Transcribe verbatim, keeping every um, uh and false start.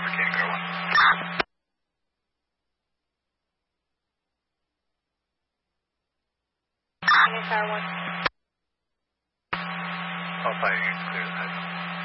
Fabricating Air one. Phoenix R one. Alpha, you clear the head.